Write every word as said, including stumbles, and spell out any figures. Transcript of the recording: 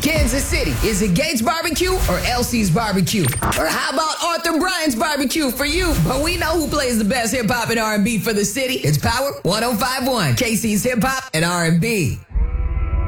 Kansas City, is it Gates Barbecue or Elsie's Barbecue? Or how about Arthur Bryant's Barbecue for you? But we know who plays the best hip-hop and R and B for the city. It's Power one oh five point one, K C's Hip Hop and R and B.